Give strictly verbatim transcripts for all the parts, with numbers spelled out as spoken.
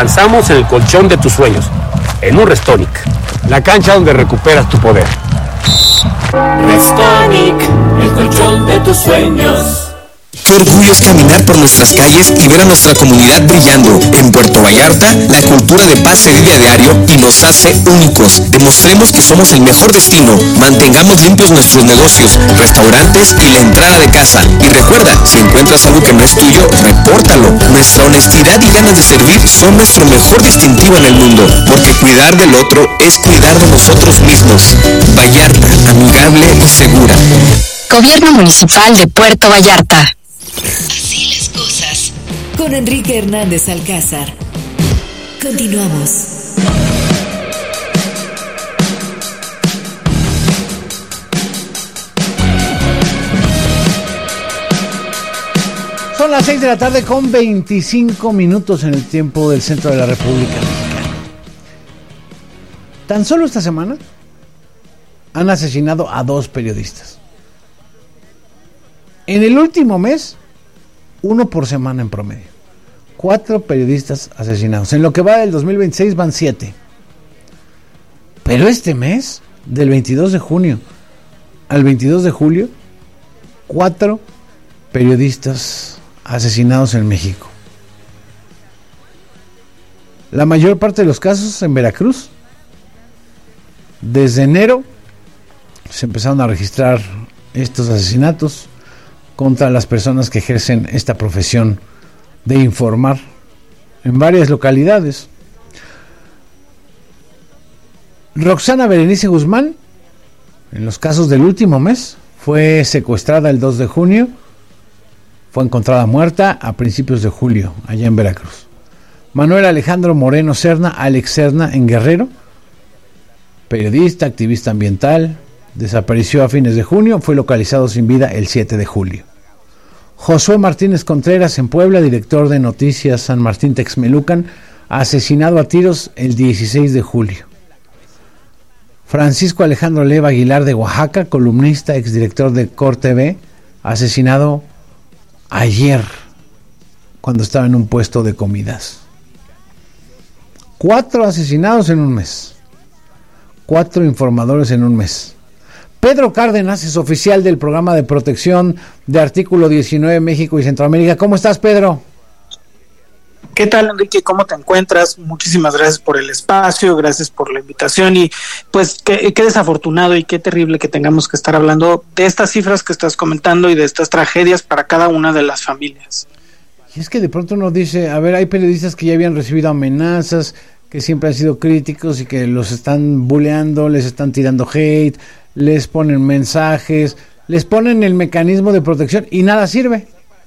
descansamos en el colchón de tus sueños, en un Restonic, la cancha donde recuperas tu poder. Restonic, el colchón de tus sueños. Qué orgullo es caminar por nuestras calles y ver a nuestra comunidad brillando. En Puerto Vallarta, la cultura de paz se vive a diario y nos hace únicos. Demostremos que somos el mejor destino. Mantengamos limpios nuestros negocios, restaurantes y la entrada de casa. Y recuerda, si encuentras algo que no es tuyo, repórtalo. Nuestra honestidad y ganas de servir son nuestro mejor distintivo en el mundo, porque cuidar del otro es cuidar de nosotros mismos. Vallarta, amigable y segura. Gobierno Municipal de Puerto Vallarta. Así las cosas. Con Enrique Hernández Alcázar. Continuamos. Son las seis de la tarde con veinticinco minutos en el tiempo del centro de la República Mexicana. Tan solo esta semana han asesinado a dos periodistas. En el último mes, uno por semana en promedio. Cuatro periodistas asesinados. En lo que va del dos mil veintiséis van siete. Pero este mes, del veintidós de junio al veintidós de julio, cuatro periodistas asesinados en México. La mayor parte de los casos en Veracruz. Desde enero se empezaron a registrar estos asesinatos contra las personas que ejercen esta profesión de informar en varias localidades. Roxana Berenice Guzmán, en los casos del último mes, fue secuestrada el dos de junio, fue encontrada muerta a principios de julio, allá en Veracruz. Manuel Alejandro Moreno Serna, Alex Serna, en Guerrero, periodista, activista ambiental, desapareció a fines de junio, fue localizado sin vida el siete de julio. Josué Martínez Contreras, en Puebla, director de Noticias San Martín Texmelucan, asesinado a tiros el dieciséis de julio. Francisco Alejandro Leva Aguilar, de Oaxaca, columnista, exdirector de Cor T V, asesinado ayer cuando estaba en un puesto de comidas. Cuatro asesinados en un mes. Cuatro informadores en un mes. Pedro Cárdenas es oficial del programa de protección de Artículo diecinueve México y Centroamérica. ¿Cómo estás, Pedro? ¿Qué tal, Enrique? ¿Cómo te encuentras? Muchísimas gracias por el espacio, gracias por la invitación y pues qué, qué desafortunado y qué terrible que tengamos que estar hablando de estas cifras que estás comentando y de estas tragedias para cada una de las familias. Y es que de pronto uno dice, a ver, hay periodistas que ya habían recibido amenazas, que siempre han sido críticos y que los están buleando, les están tirando hate, les ponen mensajes, les ponen el mecanismo de protección y nada sirve.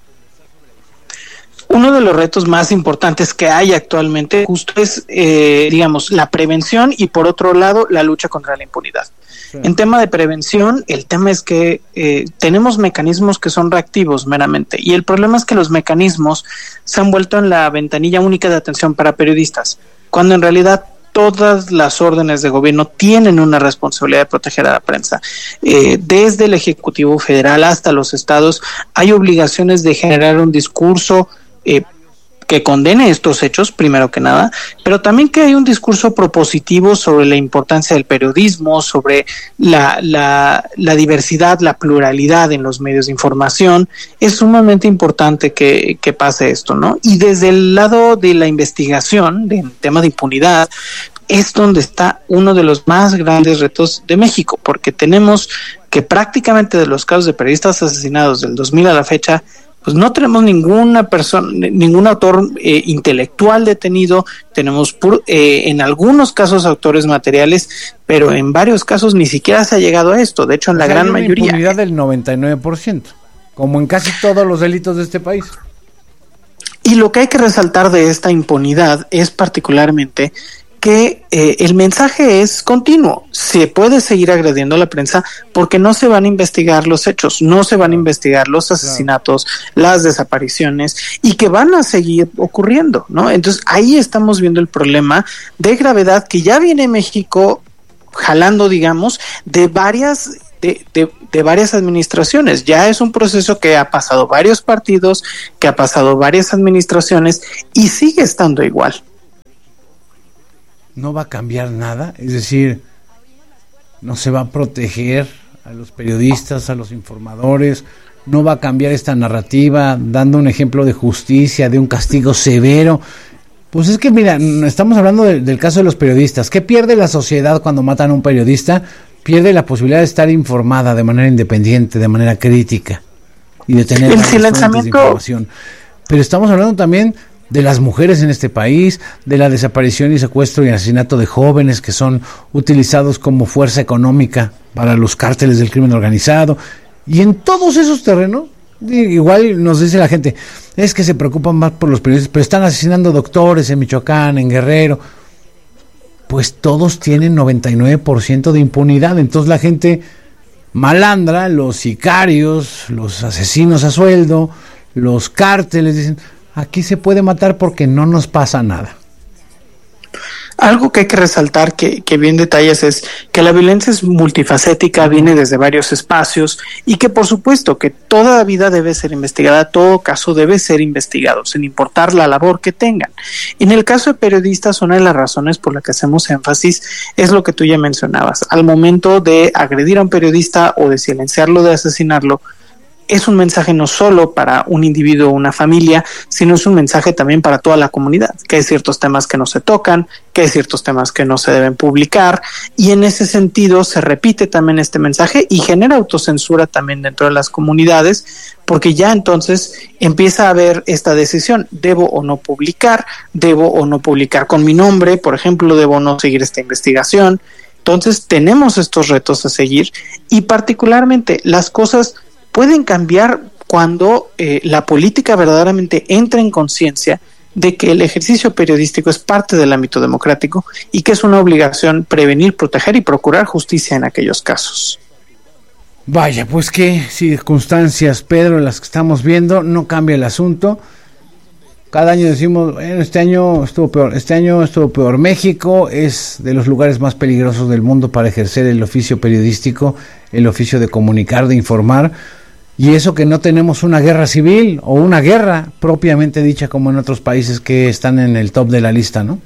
Uno de los retos más importantes que hay actualmente justo es, eh, digamos, la prevención y por otro lado la lucha contra la impunidad. Sí. En tema de prevención, el tema es que eh, tenemos mecanismos que son reactivos meramente y el problema es que los mecanismos se han vuelto en la ventanilla única de atención para periodistas, cuando en realidad todas las órdenes de gobierno tienen una responsabilidad de proteger a la prensa. Eh, desde el Ejecutivo Federal hasta los estados hay obligaciones de generar un discurso eh, que condene estos hechos, primero que nada, pero también que hay un discurso propositivo sobre la importancia del periodismo, sobre la, la, la diversidad, la pluralidad en los medios de información. Es sumamente importante que, que pase esto, ¿no? Y desde el lado de la investigación, del tema de impunidad, es donde está uno de los más grandes retos de México, porque tenemos que prácticamente de los casos de periodistas asesinados del dos mil a la fecha, pues no tenemos ninguna persona, ningún autor eh, intelectual detenido, tenemos pur, eh, en algunos casos autores materiales, pero en varios casos ni siquiera se ha llegado a esto, de hecho en la gran mayoría. Hay una impunidad del noventa y nueve por ciento, como en casi todos los delitos de este país. Y lo que hay que resaltar de esta impunidad es particularmente que eh, el mensaje es continuo. Se puede seguir agrediendo a la prensa porque no se van a investigar los hechos, no se van a investigar los asesinatos, las desapariciones y que van a seguir ocurriendo, ¿no? Entonces ahí estamos viendo el problema de gravedad que ya viene México jalando, digamos, de varias de, de, de varias administraciones. Ya es un proceso que ha pasado varios partidos, que ha pasado varias administraciones y sigue estando igual. no va a cambiar nada, es decir, no se va a proteger a los periodistas, a los informadores, no va a cambiar esta narrativa, dando un ejemplo de justicia, de un castigo severo. Pues es que mira, estamos hablando de, del caso de los periodistas. ¿Qué pierde la sociedad cuando matan a un periodista? Pierde la posibilidad de estar informada de manera independiente, de manera crítica y de tener el fuentes de silenciamiento. información. Pero estamos hablando también de las mujeres en este país, de la desaparición y secuestro y asesinato de jóvenes que son utilizados como fuerza económica para los cárteles del crimen organizado. Y en todos esos terrenos, igual nos dice la gente, es que se preocupan más por los periodistas, pero están asesinando doctores en Michoacán, en Guerrero. Pues todos tienen noventa y nueve por ciento de impunidad. Entonces la gente malandra, los sicarios, los asesinos a sueldo, los cárteles, dicen, aquí se puede matar porque no nos pasa nada. Algo que hay que resaltar, que, que bien detalles, es que la violencia es multifacética, viene desde varios espacios y que por supuesto que toda vida debe ser investigada, todo caso debe ser investigado, sin importar la labor que tengan. En el caso de periodistas, una de las razones por la que hacemos énfasis es lo que tú ya mencionabas. Al momento de agredir a un periodista o de silenciarlo, de asesinarlo, es un mensaje no solo para un individuo o una familia, sino es un mensaje también para toda la comunidad, que hay ciertos temas que no se tocan, que hay ciertos temas que no se deben publicar, y en ese sentido se repite también este mensaje y genera autocensura también dentro de las comunidades, porque ya entonces empieza a haber esta decisión, debo o no publicar, debo o no publicar con mi nombre, por ejemplo, debo o no seguir esta investigación. Entonces tenemos estos retos a seguir y particularmente las cosas pueden cambiar cuando eh, la política verdaderamente entra en conciencia de que el ejercicio periodístico es parte del ámbito democrático y que es una obligación prevenir, proteger y procurar justicia en aquellos casos. Vaya, pues qué circunstancias, Pedro, las que estamos viendo, no cambia el asunto. Cada año decimos, bueno, este año estuvo peor, este año estuvo peor. México es de los lugares más peligrosos del mundo para ejercer el oficio periodístico, el oficio de comunicar, de informar. Y eso que no tenemos una guerra civil o una guerra propiamente dicha como en otros países que están en el top de la lista, ¿no?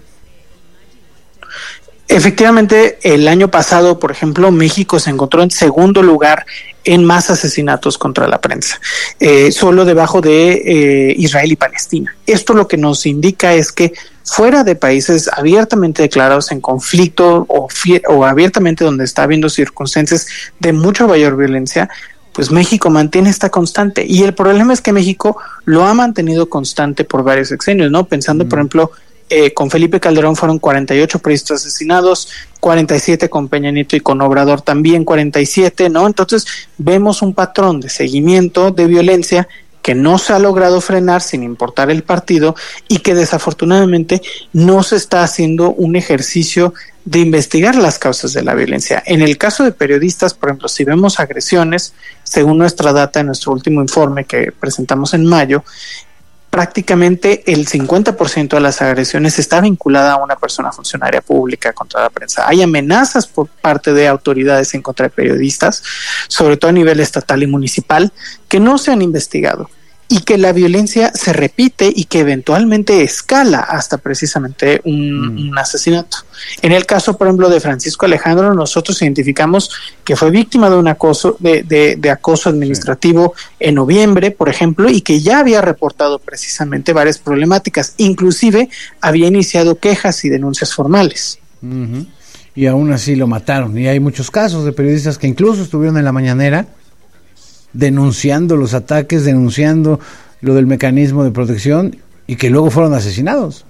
Efectivamente, el año pasado, por ejemplo, México se encontró en segundo lugar en más asesinatos contra la prensa, eh, solo debajo de eh, Israel y Palestina. Esto lo que nos indica es que fuera de países abiertamente declarados en conflicto o, fie- o abiertamente donde está habiendo circunstancias de mucha mayor violencia, pues México mantiene esta constante. Y el problema es que México lo ha mantenido constante por varios sexenios, ¿no? Pensando, mm. por ejemplo, eh, con Felipe Calderón fueron cuarenta y ocho periodistas asesinados, cuarenta y siete con Peña Nieto y con Obrador también cuarenta y siete, ¿no? Entonces vemos un patrón de seguimiento de violencia que no se ha logrado frenar sin importar el partido y que desafortunadamente no se está haciendo un ejercicio de investigar las causas de la violencia. En el caso de periodistas, por ejemplo, si vemos agresiones, según nuestra data en nuestro último informe que presentamos en mayo, prácticamente el cincuenta por ciento de las agresiones está vinculada a una persona funcionaria pública contra la prensa. Hay amenazas por parte de autoridades en contra de periodistas, sobre todo a nivel estatal y municipal, que no se han investigado y que la violencia se repite y que eventualmente escala hasta precisamente un, mm. un asesinato. En el caso, por ejemplo, de Francisco Alejandro, nosotros identificamos que fue víctima de un acoso, de, de, de acoso administrativo sí. en noviembre, por ejemplo, y que ya había reportado precisamente varias problemáticas, inclusive había iniciado quejas y denuncias formales. Uh-huh. Y aún así lo mataron, y hay muchos casos de periodistas que incluso estuvieron en la mañanera denunciando los ataques, denunciando lo del mecanismo de protección y que luego fueron asesinados.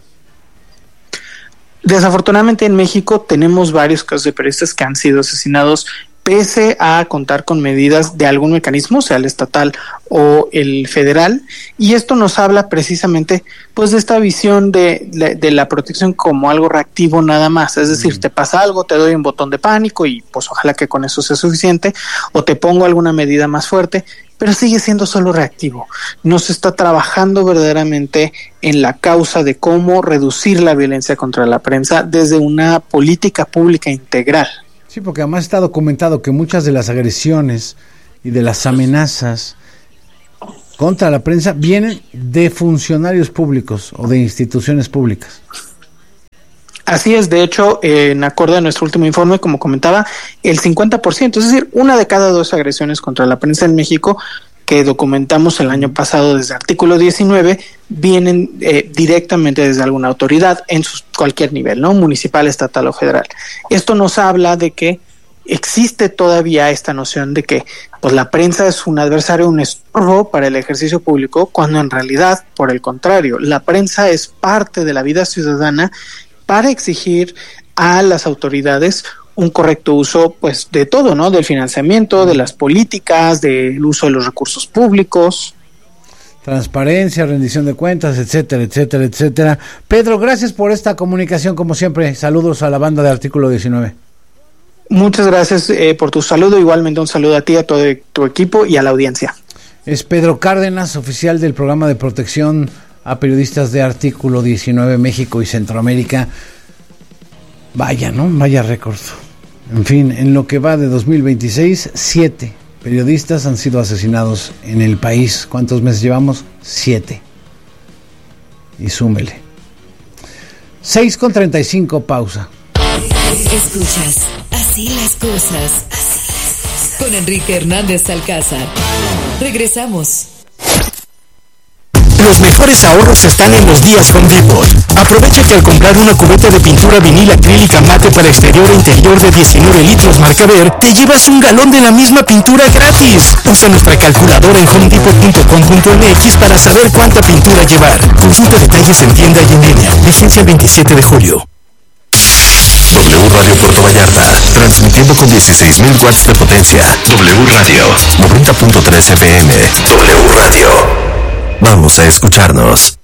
Desafortunadamente en México tenemos varios casos de periodistas que han sido asesinados pese a contar con medidas de algún mecanismo, sea el estatal o el federal, y esto nos habla precisamente pues de esta visión de, de, de la protección como algo reactivo nada más, es decir, mm. te pasa algo, te doy un botón de pánico y pues ojalá que con eso sea suficiente, o te pongo alguna medida más fuerte, pero sigue siendo solo reactivo. No se está trabajando verdaderamente en la causa de cómo reducir la violencia contra la prensa desde una política pública integral. Sí, porque además está documentado que muchas de las agresiones y de las amenazas contra la prensa vienen de funcionarios públicos o de instituciones públicas. Así es, de hecho, eh, en acorde a nuestro último informe, como comentaba, el cincuenta por ciento, es decir, una de cada dos agresiones contra la prensa en México que documentamos el año pasado desde artículo diecinueve, vienen eh, directamente desde alguna autoridad en sus, cualquier nivel, ¿no? Municipal, estatal o federal. Esto nos habla de que existe todavía esta noción de que pues la prensa es un adversario, un estorbo para el ejercicio público, cuando en realidad, por el contrario, la prensa es parte de la vida ciudadana para exigir a las autoridades un correcto uso, pues, de todo, ¿no? Del financiamiento, de las políticas, del uso de los recursos públicos. Transparencia, rendición de cuentas, etcétera, etcétera, etcétera. Pedro, gracias por esta comunicación, como siempre. Saludos a la banda de Artículo diecinueve. Muchas gracias eh, por tu saludo. Igualmente un saludo a ti, a todo tu equipo y a la audiencia. Es Pedro Cárdenas, oficial del programa de protección a periodistas de Artículo diecinueve México y Centroamérica. Vaya, ¿no? Vaya récord. En fin, en lo que va de dos mil veintiséis, siete periodistas han sido asesinados en el país. ¿Cuántos meses llevamos? Siete. Y súmele. seis con treinta y cinco, pausa. Escuchas Así las cosas. Así las cosas. Con Enrique Hernández Alcázar. Regresamos. Los mejores ahorros están en los días Home Depot. Aprovecha que al comprar una cubeta de pintura vinil acrílica mate para exterior e interior de diecinueve litros marca Ver, te llevas un galón de la misma pintura gratis. Usa nuestra calculadora en home depot punto com punto m x para saber cuánta pintura llevar. Consulta detalles en tienda y en línea. Vigencia el veintisiete de julio. W Radio Puerto Vallarta, transmitiendo con dieciséis mil watts de potencia. W Radio, noventa punto tres F M. W Radio. Vamos a escucharnos.